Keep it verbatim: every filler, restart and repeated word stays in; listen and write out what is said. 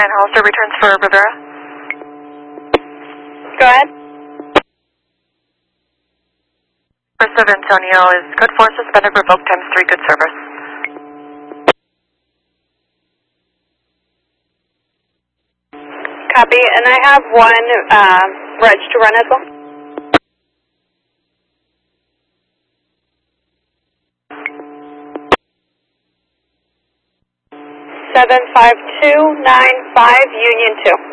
And Hollister returns for Rivera. Go ahead. First of Antonio is code four suspended, revoked times three, good service. Copy, and I have one uh, reg to run as well. seven five two nine five Union two.